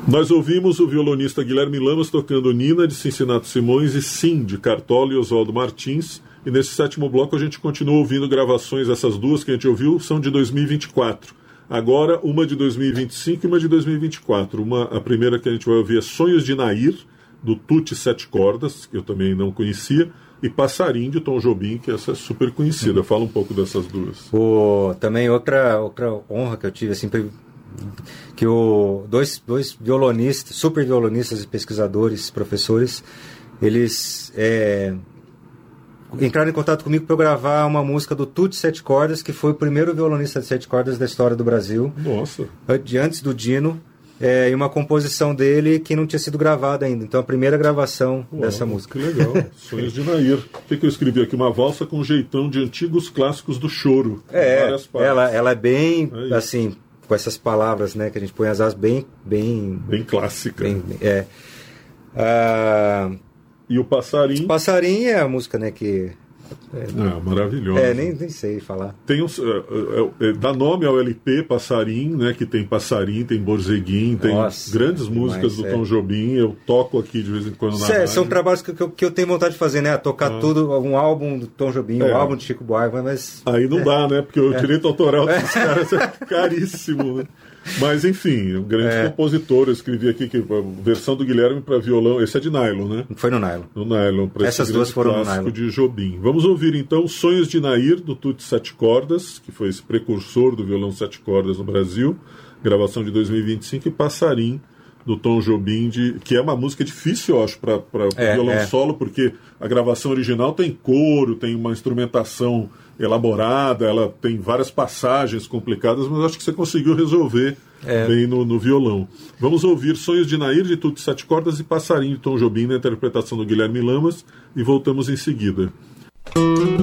Nós ouvimos o violonista Guilherme Lamas tocando Nina, de Cincinato Simões, e Sim, de Cartola e Oswaldo Martins. E nesse sétimo bloco a gente continua ouvindo gravações. Essas duas que a gente ouviu são de 2024. Agora, uma de 2025 e uma de 2024. A primeira que a gente vai ouvir é Sonhos de Nair, do Tutti Sete Cordas, que eu também não conhecia, e Passarim, de Tom Jobim, que essa é super conhecida. Fala um pouco dessas duas. Também outra honra que eu tive, assim, que dois violonistas, super violonistas e pesquisadores, professores, eles entraram em contato comigo para eu gravar uma música do Tutti Sete Cordas, que foi o primeiro violonista de sete cordas da história do Brasil. Nossa! Antes do Dino, e uma composição dele que não tinha sido gravada ainda. Então, a primeira gravação dessa música. Que legal! Sonhos de Nair. O que eu escrevi aqui? Uma valsa com jeitão de antigos clássicos do choro. Várias partes. Ela é bem, assim, com essas palavras, né, que a gente põe as asas bem clássica. E o Passarim? Passarim é a música, né, que... maravilhosa. Nem sei falar. Tem dá nome ao LP Passarim, né, que tem Passarim, tem Borzeguim, tem grandes músicas do Tom Jobim. Eu toco aqui de vez em quando na rádio. São trabalhos que eu tenho vontade de fazer, né? Tocar tudo, um álbum do Tom Jobim, um álbum de Chico Buarque, mas... Aí não dá, né? Porque o direito autoral desses caras é caríssimo, né? Mas, enfim, um grande compositor. Eu escrevi aqui que a versão do Guilherme para violão... Esse é de nylon, né? Foi no nylon. No nylon. Essas duas foram no nylon. De Jobim. Vamos ouvir, então, Sonhos de Nair, do Tutti Sete Cordas, que foi esse precursor do violão sete cordas no Brasil. Gravação de 2025. E Passarim, do Tom Jobim, que é uma música difícil, eu acho, para violão solo, porque a gravação original tem coro, tem uma instrumentação elaborada, ela tem várias passagens complicadas, mas acho que você conseguiu resolver bem no violão. Vamos ouvir Sonhos de Nair, de Tutti Sete Cordas, e Passarim, de Tom Jobim, na interpretação do Guilherme Lamas, e voltamos em seguida.